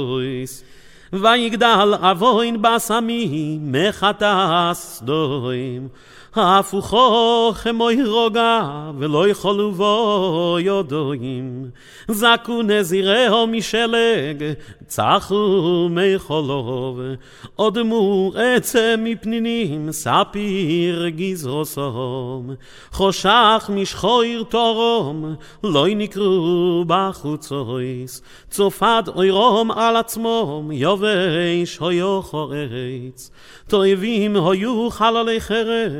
ויגדל אבוין בסמים מחטס דוים הפוכו חמוי רוגע ולא יכולו בו יודוים זקו נזירהו משלג צחו מחולוב אודמו עצם מפנינים ספיר גזרוסום חושך משחויר תורום לא נקרו בחוצויס צופד אוירום על עצמום יובש היו חורץ תויבים היו חללי חרב